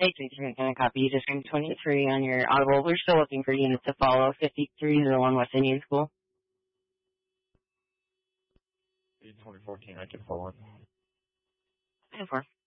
833 going to copy you to stream 23 on your Audible. We're still looking for units to follow 5301 West Indian School. 2014, I can follow it. 10-4.